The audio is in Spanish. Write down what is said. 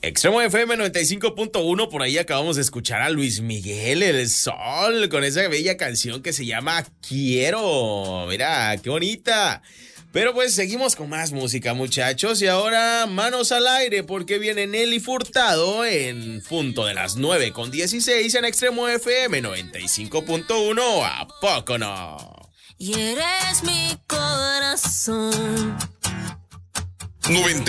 Extremo FM 95.1, por ahí acabamos de escuchar a Luis Miguel, El Sol, con esa bella canción que se llama Quiero. Mira, qué bonita. Pero pues seguimos con más música, muchachos, y ahora manos al aire porque viene Nelly Furtado en punto de las 9:16 en Extremo FM 95.1. ¿A poco no? Y eres mi corazón. 95.1